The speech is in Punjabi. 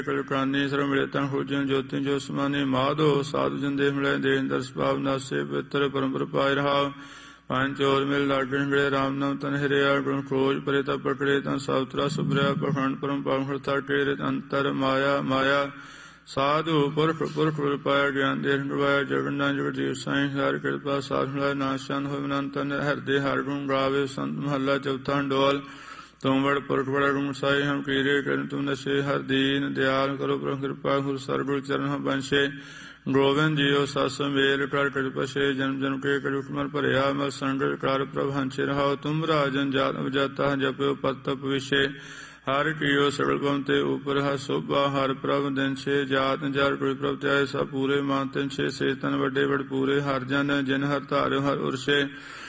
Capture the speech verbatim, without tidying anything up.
ਕਲਕਾਨੀ ਸਰਵ ਮਿਲੇ ਤਾਂ ਖੋਜਨ ਜੋਤੀ ਜੋ ਸਮਾਨੇ ਮਾਧੋ ਸਾਧੂ ਜੰਦੇ ਮਿਲੇ ਦੇਨ ਦਰਸ ਭਾਵ ਨਾਸੇ ਪਿੱਤਰ ਪਰੰਪਰ ਪਾਇ ਰਹਾ ਪੰਜ ਚੋਰ ਮਿਲ ਲਾਗਣ ਮਿਲੇ ਰਾਮ ਨਾਮ ਤਨ ਹਰਿਆ ਗੁਣ ਖੋਜ ਪਰੇ ਤਾਂ ਪਕੜੇ ਤਾਂ ਸਾਵਤਰਾ ਸੁਭਰਿਆ ਪਖੰਡ ਪਰਮ ਪਾਖੜਤਾ ਟੇਰੇ ਅੰਤਰ ਮਾਇਆ ਮਾਇਆ ਸਾਧੂ ਪੁਰਖ ਪੁਰਖ ਪਾਇਆ ਗਿਆਨ ਦੇ ਹੰਡਵਾਇਆ ਜਗਨਾ ਜਗ ਜੀਵ ਸਾਈਂ ਹਰ ਕਿਰਪਾ ਸਾਧੂ ਨਾਸ਼ਨ ਹੋਇ ਅਨੰਤਨ ਹਰਦੇ ਹਰ ਗੁਣ ਗਾਵੇ ਸੰਤ ਮਹੱਲਾ ਚੌਥਾ ਡੋਲ ਤੁਮ ਵੜ ਪੁਰਖ ਬੜਾ ਗੁਣ ਸਾਈ ਹਮ ਕੀਰੇ ਕਰਨ ਤੁਮ ਨਸ਼ੇ ਹਰ ਦੀਨ ਦਿਆਲ ਕਰੋ ਪ੍ਰਭ ਕਿਰਪਾ ਗੁਰ ਸਰਗੁਰ ਚਰਨ ਹਮ ਬੰਸ਼ੇ ਗੋਬਿੰਦ ਜੀਓ ਸਸ ਮੇਲ ਕਰ ਕਰਿਪਸੇ ਜਨਮ ਜਨਮ ਕੇ ਕਲੁਖ ਮਲ ਭਰਿਆ ਮਲ ਸੰਗਲ ਕਰ ਪ੍ਰਭ ਹੰਸੇ ਰਹਾਓ ਤੁਮ ਰਾਜਨ ਜਾਤ ਵਜਾਤਾ ਜਪਿਓ ਪਤ ਤਪ ਵਿਸ਼ੇ ਹਰ ਕੀਓ ਸਗਲ ਭਵਨ ਤੇ ਉਪਰ ਹ ਸੋਭਾ ਹਰ ਪ੍ਰਭ ਦਿਨ ਛੇ ਜਾਤ ਜਰ ਕੋਈ ਪ੍ਰਭ ਧਿਆਏ ਸਭ ਪੂਰੇ ਮਾਨ ਤਿਨ ਛੇ ਸੇ ਤਨ ਵੱਡੇ ਵੱਡ ਪੂਰੇ ਹਰ ਜਨ ਜਿਨ ਹਰ ਧਾਰਿਓ ਹਰ ਉਰਸੇ